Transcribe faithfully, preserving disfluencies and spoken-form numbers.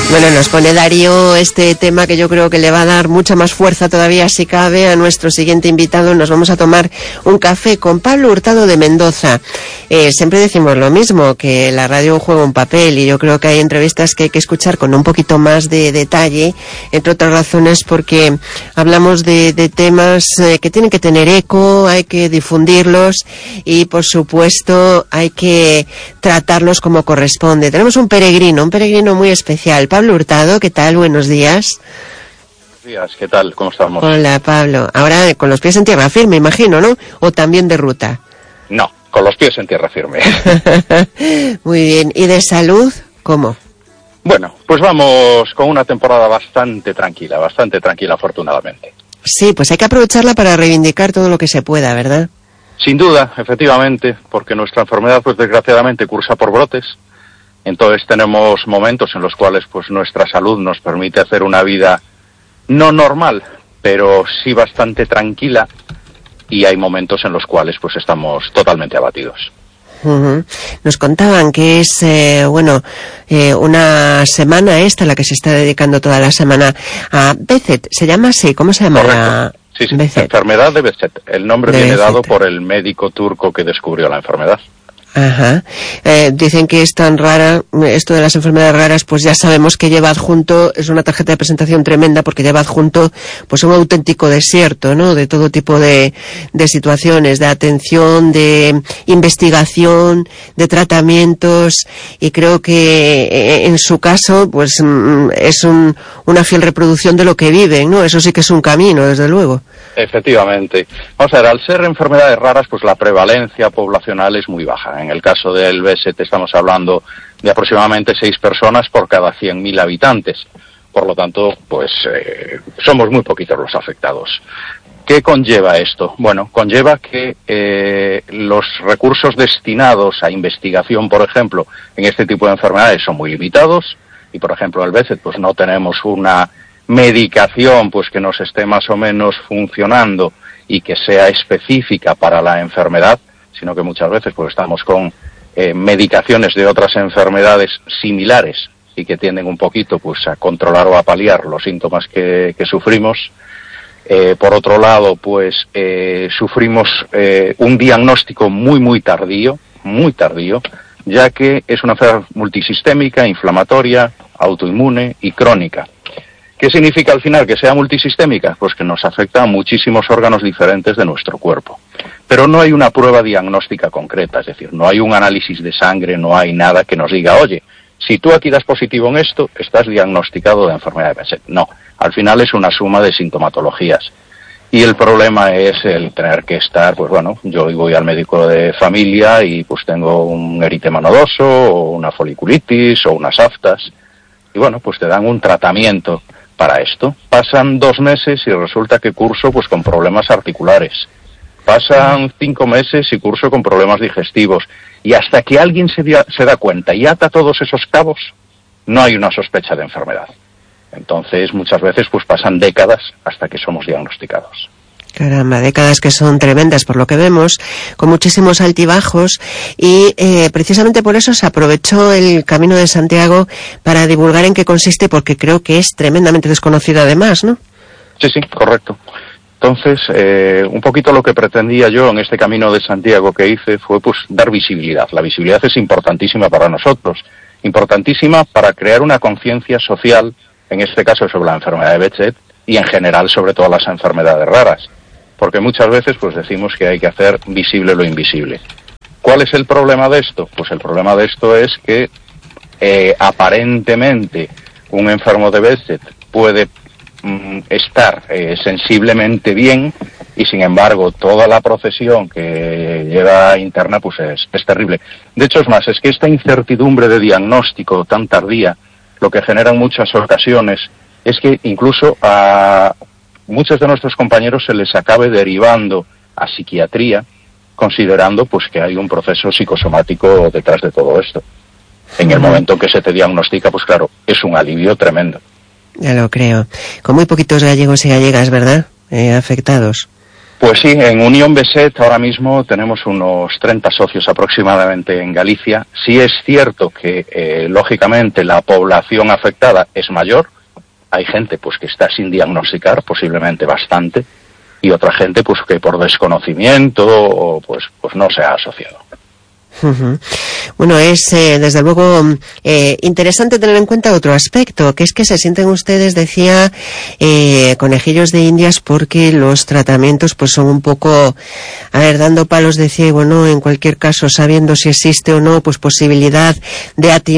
Bueno, nos pone Darío este tema que yo creo que le va a dar mucha más fuerza todavía, si cabe, a nuestro siguiente invitado. Nos vamos a tomar un café con Pablo Hurtado de Mendoza. Eh, siempre decimos lo mismo, que la radio juega un papel, y yo creo que hay entrevistas que hay que escuchar con un poquito más de detalle, entre otras razones porque hablamos de, de temas eh, que tienen que tener eco, hay que difundirlos y, por supuesto, hay que tratarlos como corresponde. Tenemos un peregrino, un peregrino muy especial. Pablo Hurtado, ¿qué tal? Buenos días. Buenos días, ¿qué tal? ¿Cómo estamos? Hola, Pablo. Ahora con los pies en tierra firme, imagino, ¿no? ¿O también de ruta? No, con los pies en tierra firme. Muy bien. ¿Y de salud? ¿Cómo? Bueno, pues vamos con una temporada bastante tranquila, bastante tranquila, afortunadamente. Sí, pues hay que aprovecharla para reivindicar todo lo que se pueda, ¿verdad? Sin duda, efectivamente, porque nuestra enfermedad, pues desgraciadamente, cursa por brotes. Entonces tenemos momentos en los cuales pues nuestra salud nos permite hacer una vida no normal, pero sí bastante tranquila, y hay momentos en los cuales pues estamos totalmente abatidos. Uh-huh. Nos contaban que es, eh, bueno, eh, una semana esta la que se está dedicando toda la semana a Behçet. ¿Se llama así? ¿Cómo se llama? Correcto. Sí, sí. Behçet. Enfermedad de Behçet. El nombre de viene Behçet. dado por el médico turco que descubrió la enfermedad. Ajá. Eh, dicen que es tan rara, esto de las enfermedades raras, pues ya sabemos que lleva adjunto, es una tarjeta de presentación tremenda, porque lleva adjunto pues un auténtico desierto, ¿no? De todo tipo de, de situaciones, de atención, de investigación, de tratamientos, y creo que en su caso, pues es un, una fiel reproducción de lo que viven, ¿no? Eso sí que es un camino, desde luego. Efectivamente. Vamos a ver, al ser enfermedades raras, pues la prevalencia poblacional es muy baja. En el caso del Behçet estamos hablando de aproximadamente seis personas por cada cien mil habitantes. Por lo tanto, pues eh, somos muy poquitos los afectados. ¿Qué conlleva esto? Bueno, conlleva que eh, los recursos destinados a investigación, por ejemplo, en este tipo de enfermedades son muy limitados, y por ejemplo el Behçet pues no tenemos una medicación pues que nos esté más o menos funcionando y que sea específica para la enfermedad, sino que muchas veces pues estamos con eh, medicaciones de otras enfermedades similares y que tienden un poquito pues a controlar o a paliar los síntomas que, que sufrimos. Eh, por otro lado, pues eh, sufrimos eh, un diagnóstico muy muy tardío, muy tardío, ya que es una enfermedad multisistémica, inflamatoria, autoinmune y crónica. ¿Qué significa al final que sea multisistémica? Pues que nos afecta a muchísimos órganos diferentes de nuestro cuerpo. Pero no hay una prueba diagnóstica concreta, es decir, no hay un análisis de sangre, no hay nada que nos diga, oye, si tú aquí das positivo en esto, estás diagnosticado de enfermedad de Behçet. No, al final es una suma de sintomatologías. Y el problema es el tener que estar, pues bueno, yo voy al médico de familia y pues tengo un eritema nodoso, o una foliculitis, o unas aftas, y bueno, pues te dan un tratamiento para esto. Pasan dos meses y resulta que curso pues con problemas articulares. Pasan cinco meses y curso con problemas digestivos. Y hasta que alguien se, dia, se da cuenta y ata todos esos cabos, no hay una sospecha de enfermedad. Entonces, muchas veces pues pasan décadas hasta que somos diagnosticados. Caramba, décadas que son tremendas por lo que vemos, con muchísimos altibajos, y eh, precisamente por eso se aprovechó el Camino de Santiago para divulgar en qué consiste, porque creo que es tremendamente desconocido además, ¿no? Sí, sí, correcto. Entonces, eh, un poquito lo que pretendía yo en este Camino de Santiago que hice fue pues dar visibilidad. La visibilidad es importantísima para nosotros, importantísima para crear una conciencia social, en este caso sobre la enfermedad de Behçet, y en general sobre todas las enfermedades raras. Porque muchas veces pues decimos que hay que hacer visible lo invisible. ¿Cuál es el problema de esto? Pues el problema de esto es que eh, aparentemente un enfermo de Behçet puede mm, estar eh, sensiblemente bien, y sin embargo toda la procesión que lleva interna pues es, es terrible. De hecho es más, es que esta incertidumbre de diagnóstico tan tardía lo que genera en muchas ocasiones es que incluso a muchos de nuestros compañeros se les acabe derivando a psiquiatría, considerando pues que hay un proceso psicosomático detrás de todo esto. En el momento que se te diagnostica, pues claro, es un alivio tremendo. Ya lo creo. Con muy poquitos gallegos y gallegas, ¿verdad? Eh, afectados. Pues sí, en Unión Beset ahora mismo tenemos unos treinta socios aproximadamente en Galicia. Sí es cierto que, eh, lógicamente, la población afectada es mayor. Hay gente pues que está sin diagnosticar, posiblemente bastante, y otra gente pues que por desconocimiento o pues, pues no se ha asociado. Uh-huh. Bueno, es eh, desde luego eh, interesante tener en cuenta otro aspecto, que es que se sienten ustedes, decía, eh, conejillos de indias porque los tratamientos pues son un poco, a ver, dando palos de ciego, ¿no? En cualquier caso, sabiendo si existe o no, pues posibilidad de atinar